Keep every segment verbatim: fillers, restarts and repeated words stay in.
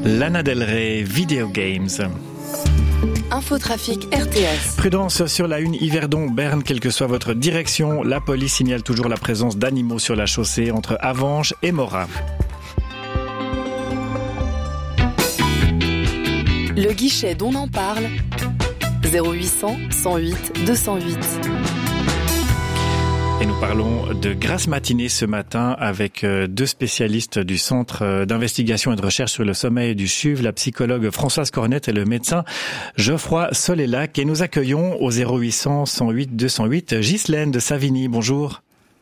Lana Del Rey, Video Games. Infotrafic R T S. Prudence sur la une Yverdon-Berne, quelle que soit votre direction. La police signale toujours la présence d'animaux sur la chaussée entre Avanches et Morat. Le guichet dont on en parle, zéro huit cent, cent huit, deux cent huit. Et nous parlons de Grasse Matinée ce matin avec deux spécialistes du Centre d'investigation et de recherche sur le sommeil du C U V, la psychologue Françoise Cornette et le médecin Geoffroy Solélac. Et nous accueillons au zéro huit cent, cent huit, deux cent huit Ghislaine de Savigny. Bonjour.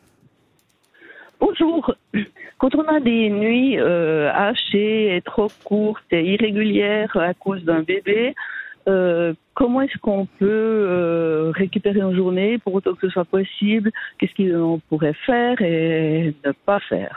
Bonjour. Quand on a des nuits euh, hachées et trop courtes et irrégulières à cause d'un bébé, Euh, comment est-ce qu'on peut euh, récupérer une journée pour autant que ce soit possible? Qu'est-ce qu'on pourrait faire et ne pas faire?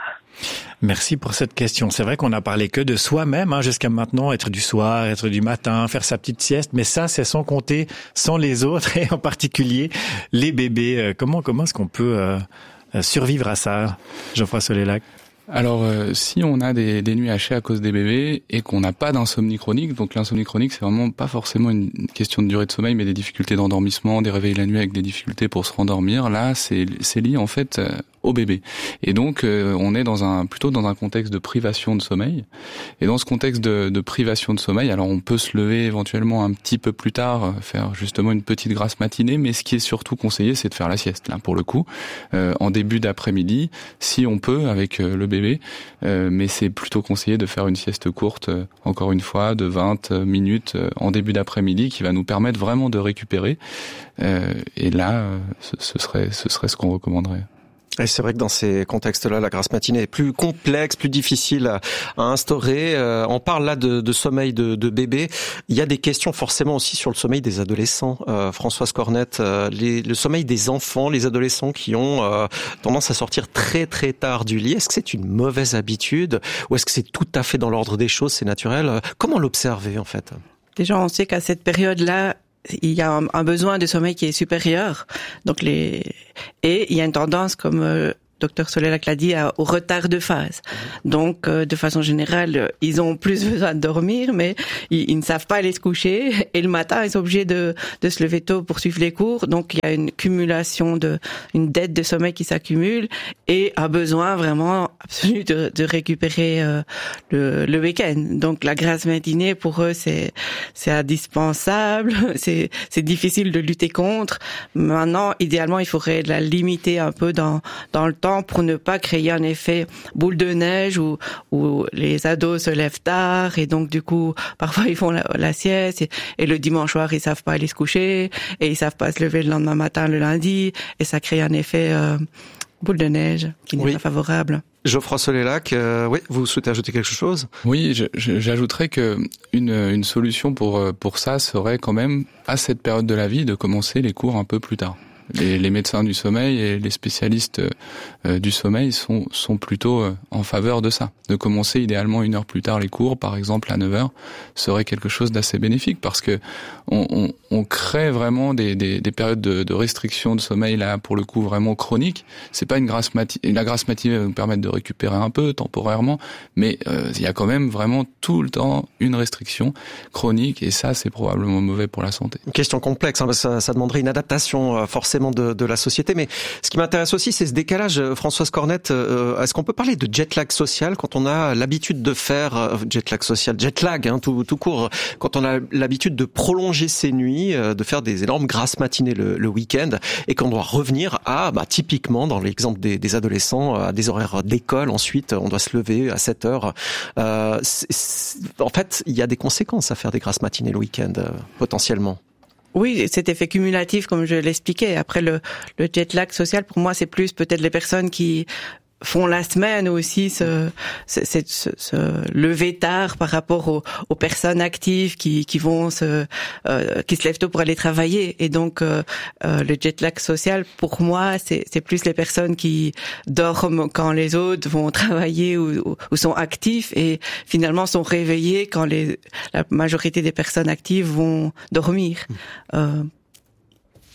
Merci pour cette question. C'est vrai qu'on a parlé que de soi-même hein, jusqu'à maintenant, être du soir, être du matin, faire sa petite sieste, mais ça, c'est sans compter sans les autres et en particulier les bébés. Comment, comment est-ce qu'on peut euh, survivre à ça, Geoffroy Solélac? Alors, euh, si on a des, des nuits hachées à cause des bébés et qu'on n'a pas d'insomnie chronique, donc l'insomnie chronique, c'est vraiment pas forcément une question de durée de sommeil, mais des difficultés d'endormissement, des réveils la nuit avec des difficultés pour se rendormir. Là, c'est, c'est lié en fait euh, au bébé. Et donc, euh, on est dans un plutôt dans un contexte de privation de sommeil. Et dans ce contexte de, de privation de sommeil, alors on peut se lever éventuellement un petit peu plus tard, faire justement une petite grasse matinée, mais ce qui est surtout conseillé, c'est de faire la sieste. Là, pour le coup, euh, en début d'après-midi, si on peut, avec euh, le bébé. Bébé, euh, mais c'est plutôt conseillé de faire une sieste courte, euh, encore une fois, de vingt minutes euh, en début d'après-midi, qui va nous permettre vraiment de récupérer. Euh, et là, euh, ce, ce serait, ce serait ce qu'on recommanderait. Et c'est vrai que dans ces contextes-là, la grasse matinée est plus complexe, plus difficile à, à instaurer. Euh, on parle là de, de sommeil de, de bébé. Il y a des questions forcément aussi sur le sommeil des adolescents. Euh, Françoise Cornette, euh, les, le sommeil des enfants, les adolescents qui ont euh, tendance à sortir très très tard du lit. Est-ce que c'est une mauvaise habitude ou est-ce que c'est tout à fait dans l'ordre des choses, c'est naturel? Comment l'observer en fait? Déjà, on sait qu'à cette période-là, il y a un, un besoin de sommeil qui est supérieur. Donc les et il y a une tendance, comme euh, Docteur Solélac l'a dit, à, au retard de phase. Donc, euh, de façon générale, ils ont plus besoin de dormir, mais ils, ils ne savent pas aller se coucher. Et le matin, ils sont obligés de, de se lever tôt pour suivre les cours. Donc, il y a une cumulation de, une dette de sommeil qui s'accumule et un besoin vraiment absolu de, de récupérer euh, le, le week-end. Donc, la grasse matinée pour eux, c'est, c'est indispensable. C'est, c'est difficile de lutter contre. Maintenant, idéalement, il faudrait la limiter un peu dans, dans le temps, pour ne pas créer un effet boule de neige où, où les ados se lèvent tard et donc du coup parfois ils font la, la sieste et, et le dimanche soir ils savent pas aller se coucher et ils savent pas se lever le lendemain matin le lundi et ça crée un effet euh, boule de neige qui n'est oui. pas favorable. Geoffroy Solélac, euh, oui, vous souhaitez ajouter quelque chose? Oui, je, je, j'ajouterais que une, une solution pour pour ça serait quand même à cette période de la vie de commencer les cours un peu plus tard. Les, les médecins du sommeil et les spécialistes euh, du sommeil sont, sont plutôt euh, en faveur de ça. De commencer idéalement une heure plus tard les cours, par exemple à neuf heures, serait quelque chose d'assez bénéfique parce que on, on, on crée vraiment des, des, des périodes de, de restriction de sommeil là pour le coup vraiment chroniques. C'est pas une grasse matinée. La grasse matinée va nous permettre de récupérer un peu temporairement, mais euh, il y a quand même vraiment tout le temps une restriction chronique et ça c'est probablement mauvais pour la santé. Une question complexe, hein, parce que ça, ça demanderait une adaptation euh, forcément De, de la société, mais ce qui m'intéresse aussi, c'est ce décalage. Françoise Cornette, euh, est-ce qu'on peut parler de jet lag social quand on a l'habitude de faire euh, jet lag social, jet lag, hein, tout, tout court, quand on a l'habitude de prolonger ses nuits, euh, de faire des énormes grasses matinées le, le week-end, et qu'on doit revenir à, bah, typiquement, dans l'exemple des, des adolescents, à des horaires d'école. Ensuite, on doit se lever à sept heures. Euh, c'est, c'est, en fait, il y a des conséquences à faire des grasses matinées le week-end, euh, potentiellement. Oui, cet effet cumulatif, comme je l'expliquais. Après, le, le jet lag social, pour moi, c'est plus peut-être les personnes qui font la semaine aussi se, se, se, se lever tard par rapport aux, aux personnes actives qui, qui vont se, euh, qui se lèvent tôt pour aller travailler. Et donc, euh, euh, le jet lag social, pour moi, c'est, c'est plus les personnes qui dorment quand les autres vont travailler ou, ou, ou sont actifs et finalement sont réveillés quand les, la majorité des personnes actives vont dormir. Euh,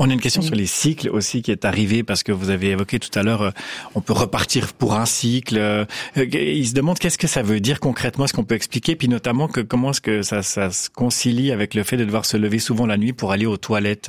On a une question oui. sur les cycles aussi qui est arrivée parce que vous avez évoqué tout à l'heure, euh, on peut repartir pour un cycle. Euh, il se demande qu'est-ce que ça veut dire concrètement, est-ce qu'on peut expliquer, puis notamment que comment est-ce que ça, ça se concilie avec le fait de devoir se lever souvent la nuit pour aller aux toilettes.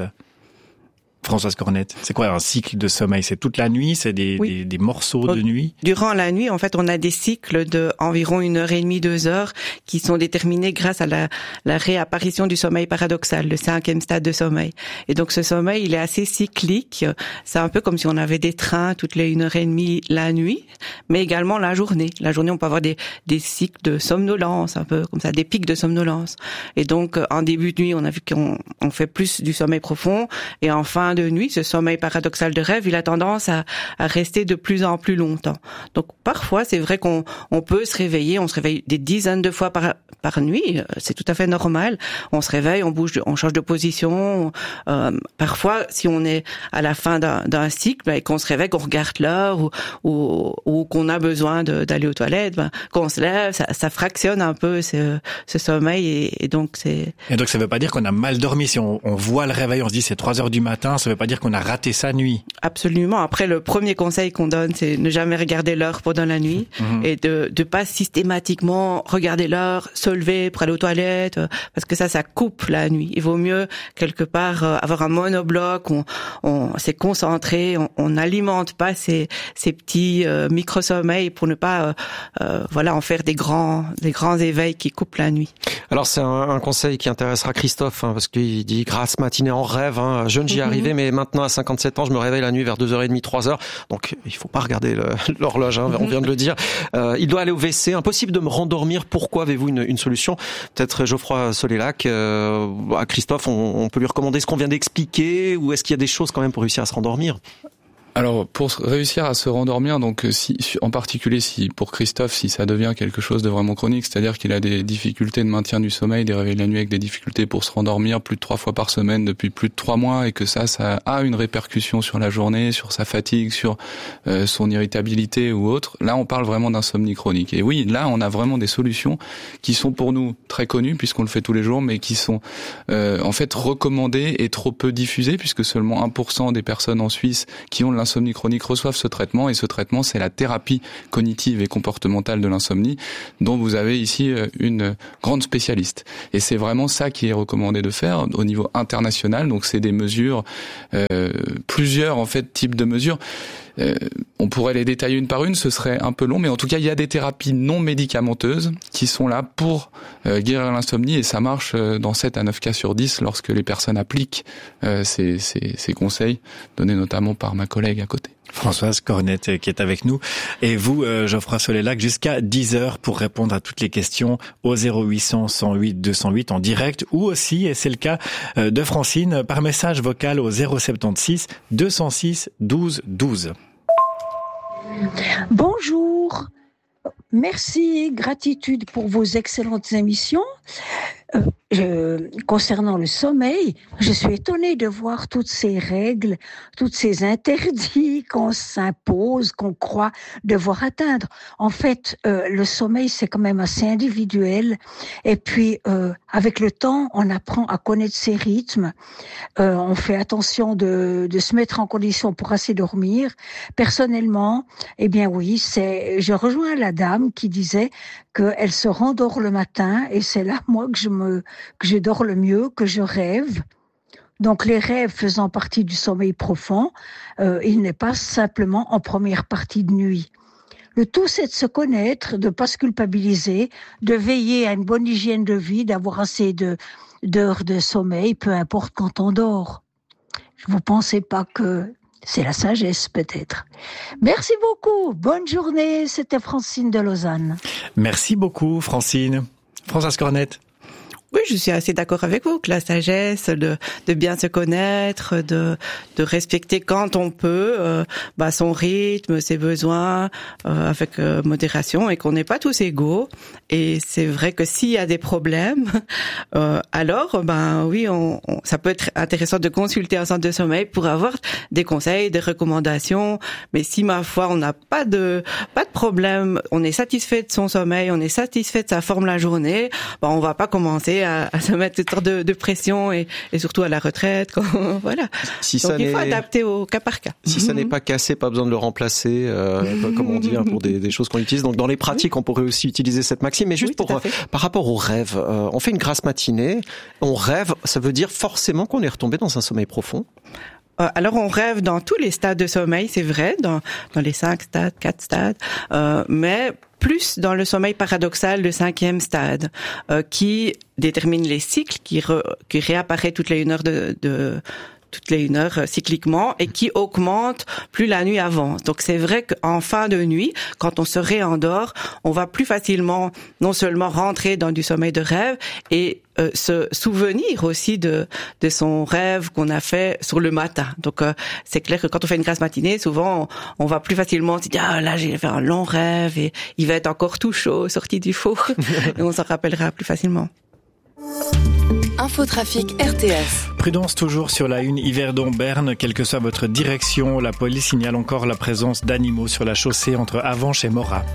Françoise Cornette, c'est quoi un cycle de sommeil? C'est toute la nuit? C'est des, oui. des, des morceaux de nuit? Durant la nuit, en fait, on a des cycles de environ une heure et demie, deux heures, qui sont déterminés grâce à la, la réapparition du sommeil paradoxal, le cinquième stade de sommeil. Et donc, ce sommeil, il est assez cyclique. C'est un peu comme si on avait des trains toutes les une heure et demie la nuit, mais également la journée. La journée, on peut avoir des, des cycles de somnolence, un peu comme ça, des pics de somnolence. Et donc, en début de nuit, on a vu qu'on on fait plus du sommeil profond, et en fin de nuit, ce sommeil paradoxal de rêve, il a tendance à, à rester de plus en plus longtemps. Donc parfois, c'est vrai qu'on on peut se réveiller, on se réveille des dizaines de fois par par nuit, c'est tout à fait normal. On se réveille, on bouge, on change de position. Euh, parfois, si on est à la fin d'un, d'un cycle, ben, qu'on se réveille, qu'on regarde l'heure ou, ou, ou qu'on a besoin de, d'aller aux toilettes, ben, qu'on se lève, ça, ça fractionne un peu ce, ce sommeil et, et donc c'est. Et donc ça veut pas dire qu'on a mal dormi. Si on, on voit le réveil, on se dit c'est trois heures du matin, ça veut pas dire qu'on a raté sa nuit. Absolument. Après, le premier conseil qu'on donne, c'est ne jamais regarder l'heure pendant la nuit mmh. et de de pas systématiquement regarder l'heure, se lever pour aller aux toilettes, parce que ça, ça coupe la nuit. Il vaut mieux quelque part avoir un monobloc, on, on s'est concentré, on n'alimente pas ces ces petits euh, micro-sommeils pour ne pas euh, euh, voilà en faire des grands des grands éveils qui coupent la nuit. Alors c'est un, un conseil qui intéressera Christophe, hein, parce qu'il dit grasse matinée en rêve, hein, jeune j'y arrivais, mais maintenant à cinquante-sept ans, je me réveille la nuit vers deux heures trente, trois heures. Donc il faut pas regarder le, l'horloge, hein, on vient de le dire. Euh, il doit aller au W C, impossible de me rendormir. Pourquoi? Avez-vous une, une solution? Peut-être Geoffroy Solélac, euh, à Christophe, on, on peut lui recommander ce qu'on vient d'expliquer, ou est-ce qu'il y a des choses quand même pour réussir à se rendormir? Alors, pour réussir à se rendormir, donc si, en particulier si pour Christophe, si ça devient quelque chose de vraiment chronique, c'est-à-dire qu'il a des difficultés de maintien du sommeil, des réveils de la nuit avec des difficultés pour se rendormir plus de trois fois par semaine depuis plus de trois mois, et que ça, ça a une répercussion sur la journée, sur sa fatigue, sur euh, son irritabilité ou autre, là on parle vraiment d'insomnie chronique. Et oui, là on a vraiment des solutions qui sont pour nous très connues, puisqu'on le fait tous les jours, mais qui sont euh, en fait recommandées et trop peu diffusées, puisque seulement un pour cent des personnes en Suisse qui ont de l'insomnie chronique reçoivent ce traitement, et ce traitement, c'est la thérapie cognitive et comportementale de l'insomnie, dont vous avez ici une grande spécialiste. Et c'est vraiment ça qui est recommandé de faire au niveau international. Donc c'est des mesures, euh, plusieurs en fait types de mesures. Euh, on pourrait les détailler une par une, ce serait un peu long, mais en tout cas il y a des thérapies non médicamenteuses qui sont là pour euh, guérir l'insomnie, et ça marche euh, dans sept à neuf cas sur dix lorsque les personnes appliquent euh, ces, ces, ces conseils donnés notamment par ma collègue à côté. Françoise Cornette qui est avec nous, et vous euh, Geoffroy Solélac, jusqu'à dix heures pour répondre à toutes les questions au zéro huit cents, cent huit, deux cent huit en direct, ou aussi, et c'est le cas euh, de Francine, par message vocal au zéro soixante-seize, deux cent six, douze, douze. Bonjour, merci, gratitude pour vos excellentes émissions. Euh, je, concernant le sommeil, je suis étonnée de voir toutes ces règles, toutes ces interdits qu'on s'impose, qu'on croit devoir atteindre. En fait, euh, le sommeil, c'est quand même assez individuel. Et puis, euh, avec le temps, on apprend à connaître ses rythmes. Euh, on fait attention de, de se mettre en condition pour assez dormir. Personnellement, eh bien oui, c'est. Je rejoins la dame qui disait qu'elle se rendort le matin, et c'est là, moi, que je me, que je dors le mieux, que je rêve. Donc, les rêves faisant partie du sommeil profond, euh, il n'est pas simplement en première partie de nuit. Le tout, c'est de se connaître, de pas se culpabiliser, de veiller à une bonne hygiène de vie, d'avoir assez de, d'heures de sommeil, peu importe quand on dort. Vous pensez pas que c'est la sagesse, peut-être. Merci beaucoup. Bonne journée. C'était Francine de Lausanne. Merci beaucoup, Francine. Françoise Cornette. Oui, je suis assez d'accord avec vous que la sagesse, de, de bien se connaître, de, de respecter quand on peut euh, bah, son rythme, ses besoins, euh, avec euh, modération, et qu'on n'est pas tous égaux. Et c'est vrai que s'il y a des problèmes, euh, alors, ben oui, on, on, ça peut être intéressant de consulter un centre de sommeil pour avoir des conseils, des recommandations. Mais si, ma foi, on n'a pas de pas de problème, on est satisfait de son sommeil, on est satisfait de sa forme la journée, ben on va pas commencer commencer à, à se mettre toutes sortes de, de pression et, et surtout à la retraite. Quand, voilà. Si Donc ça il faut n'est... adapter au cas par cas. Si ça n'est pas cassé, pas besoin de le remplacer, euh, comme on dit, hein, pour des, des choses qu'on utilise. Donc dans les pratiques, on pourrait aussi utiliser cette maxime. Mais juste oui, pour par rapport au rêve, euh, on fait une grasse matinée, on rêve, ça veut dire forcément qu'on est retombé dans un sommeil profond. Alors on rêve dans tous les stades de sommeil, c'est vrai, dans, dans les cinq stades, quatre stades, euh, mais plus dans le sommeil paradoxal, le cinquième stade, euh, qui détermine les cycles, qui, re, qui réapparaît toutes les une heure de, de toutes les une heure cycliquement et qui augmente plus la nuit avance. Donc c'est vrai qu'en fin de nuit, quand on se réendort, on va plus facilement non seulement rentrer dans du sommeil de rêve et euh, se souvenir aussi de de son rêve qu'on a fait sur le matin. Donc euh, c'est clair que quand on fait une grasse matinée, souvent on, on va plus facilement se dire ah là j'ai fait un long rêve et il va être encore tout chaud sorti du four et on s'en rappellera plus facilement. Infotrafic R T S. Prudence toujours sur la une Yverdon-Berne, quelle que soit votre direction. La police signale encore la présence d'animaux sur la chaussée entre Avenches et Morat.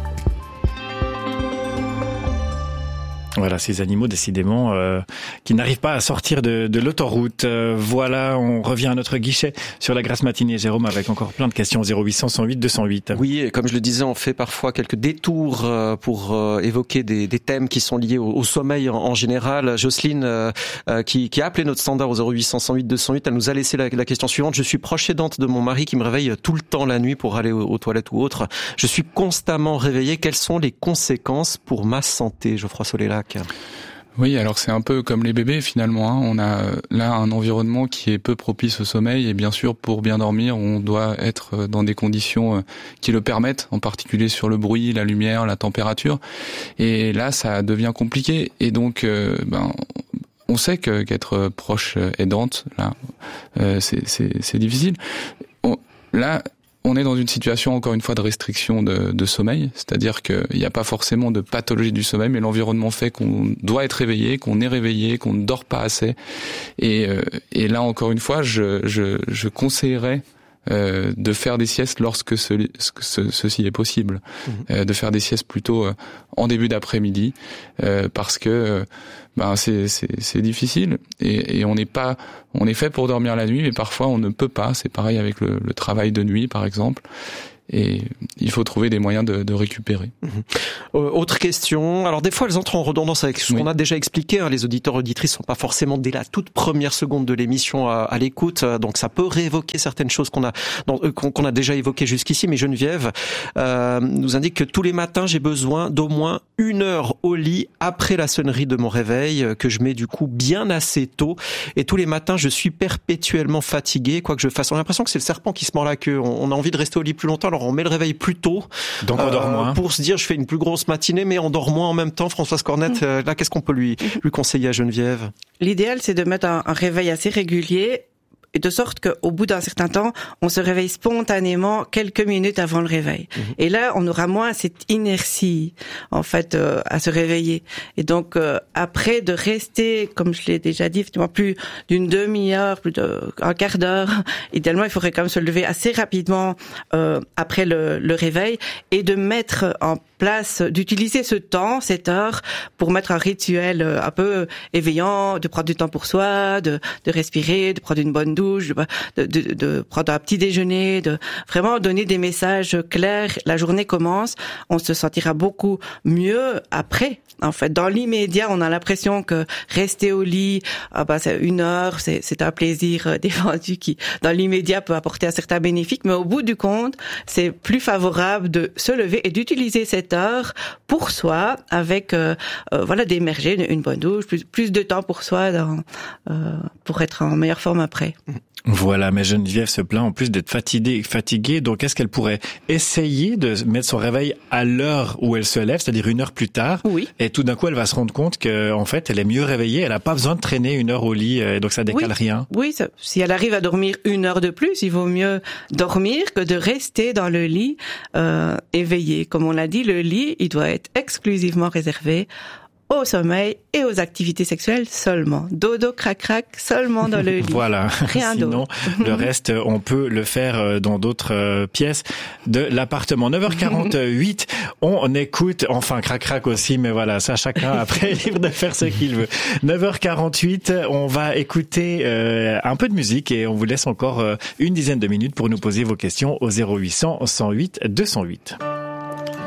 Voilà, ces animaux décidément euh, qui n'arrivent pas à sortir de, de l'autoroute. Euh, voilà, on revient à notre guichet sur la grasse matinée, Jérôme, avec encore plein de questions. zéro huit cent, cent huit, deux cent huit. Oui, et comme je le disais, on fait parfois quelques détours euh, pour euh, évoquer des, des thèmes qui sont liés au, au sommeil en, en général. Jocelyne, euh, euh, qui, qui a appelé notre standard au zéro huit cent, cent huit, deux cent huit, elle nous a laissé la, la question suivante. Je suis proche aidante de mon mari qui me réveille tout le temps la nuit pour aller aux, aux toilettes ou autre. Je suis constamment réveillée. Quelles sont les conséquences pour ma santé, Geoffroy Solélac ? Oui, alors c'est un peu comme les bébés finalement, hein. On a là un environnement qui est peu propice au sommeil et bien sûr pour bien dormir, on doit être dans des conditions qui le permettent, en particulier sur le bruit, la lumière, la température. Et là, ça devient compliqué et donc euh, ben on sait que qu'être proche aidante, là, euh, c'est c'est c'est difficile. On, là. On est dans une situation, encore une fois, de restriction de, de sommeil, c'est-à-dire qu'il n'y a pas forcément de pathologie du sommeil, mais l'environnement fait qu'on doit être réveillé, qu'on est réveillé, qu'on ne dort pas assez. Et, euh, et là, encore une fois, je, je, je conseillerais euh, de faire des siestes lorsque ce, ce, ceci est possible, mmh. euh, de faire des siestes plutôt euh, en début d'après-midi, euh, parce que euh, ben c'est c'est c'est difficile et, et on n'est pas on est fait pour dormir la nuit, mais parfois on ne peut pas. C'est pareil avec le, le travail de nuit, par exemple. Et il faut trouver des moyens de, de récupérer. Mmh. Euh, autre question. Alors des fois, elles entrent en redondance avec ce oui. qu'on a déjà expliqué. Hein. Les auditeurs auditrices sont pas forcément dès la toute première seconde de l'émission à, à l'écoute, donc ça peut réévoquer certaines choses qu'on a dans, euh, qu'on, qu'on a déjà évoquées jusqu'ici. Mais Geneviève euh, nous indique que tous les matins, j'ai besoin d'au moins une heure au lit après la sonnerie de mon réveil, que je mets du coup bien assez tôt. Et tous les matins, je suis perpétuellement fatigué, quoi que je fasse. On a l'impression que c'est le serpent qui se mord la queue. On, on a envie de rester au lit plus longtemps. Alors on met le réveil plus tôt, donc on dort moins. Pour se dire je fais une plus grosse matinée, mais on dort moins en même temps. Françoise Cornette, mmh. là qu'est-ce qu'on peut lui lui conseiller à Geneviève ? L'idéal c'est de mettre un, un réveil assez régulier. Et de sorte qu'au bout d'un certain temps, on se réveille spontanément quelques minutes avant le réveil. Mmh. Et là, on aura moins cette inertie, en fait, euh, à se réveiller. Et donc, euh, après, de rester, comme je l'ai déjà dit, effectivement, plus d'une demi-heure, plus d'un quart d'heure, idéalement, il faudrait quand même se lever assez rapidement euh, après le, le réveil et de mettre en place, d'utiliser ce temps, cette heure, pour mettre un rituel un peu éveillant, de prendre du temps pour soi, de, de respirer, de prendre une bonne douche, de, de, de prendre un petit déjeuner, de vraiment donner des messages clairs. La journée commence, on se sentira beaucoup mieux après. En fait, dans l'immédiat, on a l'impression que rester au lit, ah bah, c'est une heure, c'est, c'est un plaisir défendu qui, dans l'immédiat, peut apporter un certain bénéfice. Mais au bout du compte, c'est plus favorable de se lever et d'utiliser cette heure pour soi, avec euh, euh, voilà, d'émerger une, une bonne douche, plus, plus de temps pour soi, dans, euh, pour être en meilleure forme après. Voilà, mais Geneviève se plaint en plus d'être fatiguée, fatiguée. Donc, est-ce qu'elle pourrait essayer de mettre son réveil à l'heure où elle se lève, c'est-à-dire une heure plus tard? Oui. Et tout d'un coup, elle va se rendre compte que, en fait, elle est mieux réveillée. Elle n'a pas besoin de traîner une heure au lit, et donc ça décale oui. rien. Oui, ça, si elle arrive à dormir une heure de plus, il vaut mieux dormir que de rester dans le lit euh, éveillé. Comme on l'a dit, le lit, il doit être exclusivement réservé au sommeil et aux activités sexuelles seulement. Dodo, crac, crac, seulement dans le lit. Voilà. Rien Sinon, d'autre. le reste, on peut le faire dans d'autres pièces de l'appartement. neuf heures quarante-huit, on écoute, enfin, crac, crac aussi, mais voilà, ça, chacun après est libre de faire ce qu'il veut. neuf heures quarante-huit, on va écouter euh, un peu de musique et on vous laisse encore euh, une dizaine de minutes pour nous poser vos questions au zéro huit cents, cent huit, deux cent huit.